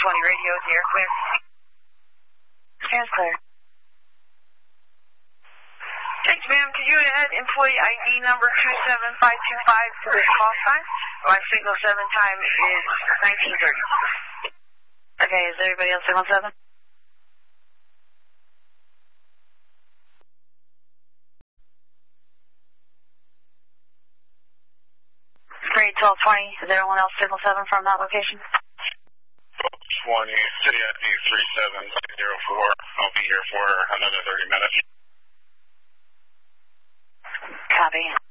radio, the air clear. Air's clear. Thanks, ma'am. Could you add employee ID number 27525 to this call sign? My signal 7 time is 1930. Okay, is everybody on signal 7? Grade 1220, is everyone else signal 7 from that location? 1220, City ID 3704. I'll be here for another 30 minutes. Copy.